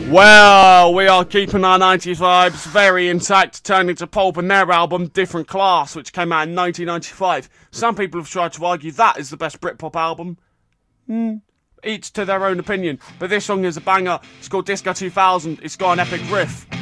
Well, we are keeping our 90s vibes very intact, turning to Pulp and their album Different Class, which came out in 1995. Some people have tried to argue that is the best Britpop album. Each to their own opinion, but this song is a banger. It's called Disco 2000. It's got an epic riff.